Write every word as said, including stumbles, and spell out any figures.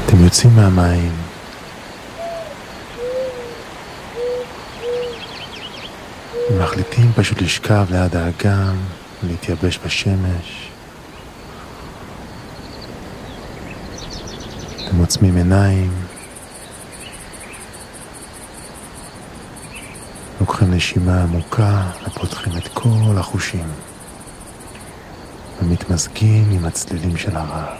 אתם יוצאים מהמים, ומחליטים פשוט לשכב ליד האגם, להתייבש בשמש. אתם עוצמים עיניים, לוקחים נשימה עמוקה ופותחים את כל החושים, ומתמזגים עם הצלילים של הרעב.